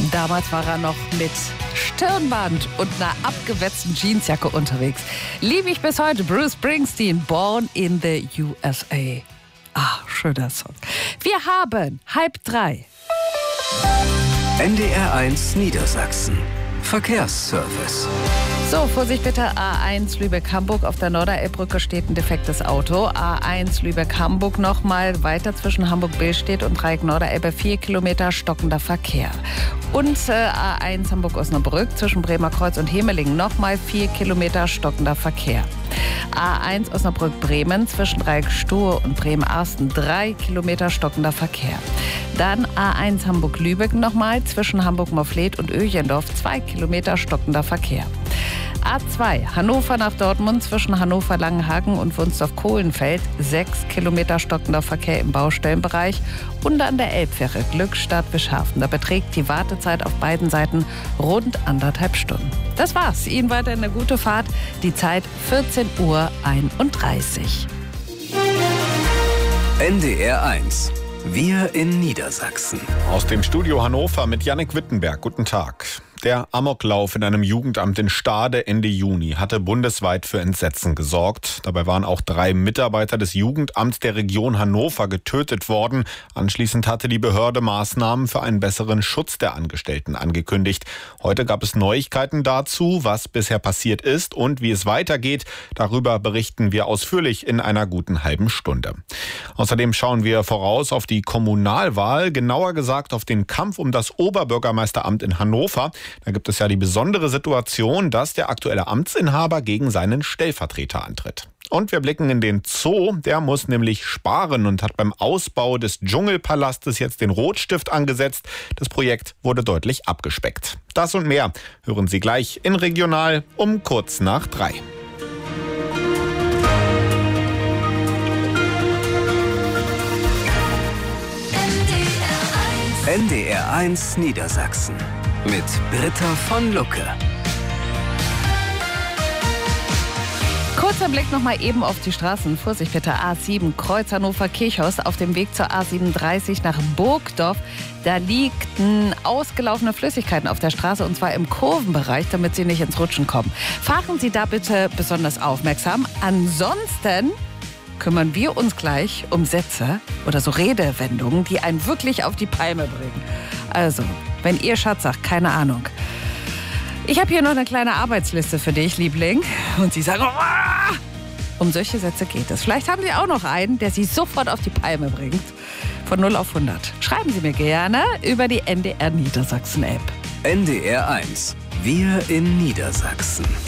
Damals war er noch mit Stirnband und einer abgewetzten Jeansjacke unterwegs. Liebe ich bis heute. Bruce Springsteen, Born in the USA. Ah, schöner Song. Wir haben 2:30. NDR1 Niedersachsen. Verkehrsservice. So, Vorsicht bitte, A1 Lübeck-Hamburg. Auf der Norderelbbrücke steht ein defektes Auto. A1 Lübeck-Hamburg nochmal weiter zwischen Hamburg-Billstedt und Dreieck Norderelbe 4 Kilometer stockender Verkehr. Und A1 Hamburg-Osnabrück zwischen Bremerkreuz und Hemelingen nochmal 4 Kilometer stockender Verkehr. A1 Osnabrück-Bremen zwischen Dreieck Stohe und Bremen-Arsten 3 Kilometer stockender Verkehr. Dann A1 Hamburg-Lübeck nochmal zwischen Hamburg-Morfleet und Öchendorf 2 Kilometer stockender Verkehr. A2 Hannover nach Dortmund zwischen Hannover-Langenhagen und Wunsdorf-Kohlenfeld 6 Kilometer stockender Verkehr im Baustellenbereich. Und an der Elbfähre Glückstadt-Wischhafen. Da beträgt die Wartezeit auf beiden Seiten rund 1,5 Stunden. Das war's. Ihnen weiter eine gute Fahrt. Die Zeit 14:31 Uhr. NDR1. Wir in Niedersachsen. Aus dem Studio Hannover mit Jannik Wittenberg. Guten Tag. Der Amoklauf in einem Jugendamt in Stade Ende Juni hatte bundesweit für Entsetzen gesorgt. Dabei waren auch 3 Mitarbeiter des Jugendamts der Region Hannover getötet worden. Anschließend hatte die Behörde Maßnahmen für einen besseren Schutz der Angestellten angekündigt. Heute gab es Neuigkeiten dazu, was bisher passiert ist und wie es weitergeht. Darüber berichten wir ausführlich in einer guten halben Stunde. Außerdem schauen wir voraus auf die Kommunalwahl, genauer gesagt auf den Kampf um das Oberbürgermeisteramt in Hannover. Da gibt es ja die besondere Situation, dass der aktuelle Amtsinhaber gegen seinen Stellvertreter antritt. Und wir blicken in den Zoo. Der muss nämlich sparen und hat beim Ausbau des Dschungelpalastes jetzt den Rotstift angesetzt. Das Projekt wurde deutlich abgespeckt. Das und mehr hören Sie gleich in Regional um kurz nach 3. NDR1 Niedersachsen mit Britta von Lucke. Kurzer Blick noch mal eben auf die Straßen. Vorsicht bitte, A7 Kreuz Hannover-Kirchhaus auf dem Weg zur A37 nach Burgdorf. Da liegen ausgelaufene Flüssigkeiten auf der Straße und zwar im Kurvenbereich, damit Sie nicht ins Rutschen kommen. Fahren Sie da bitte besonders aufmerksam. Ansonsten kümmern wir uns gleich um Sätze oder so Redewendungen, die einen wirklich auf die Palme bringen. Also, wenn Ihr Schatz sagt, keine Ahnung. Ich habe hier noch eine kleine Arbeitsliste für dich, Liebling. Und Sie sagen, oh! Um solche Sätze geht es. Vielleicht haben Sie auch noch einen, der Sie sofort auf die Palme bringt. Von 0 auf 100. Schreiben Sie mir gerne über die NDR Niedersachsen App. NDR1. Wir in Niedersachsen.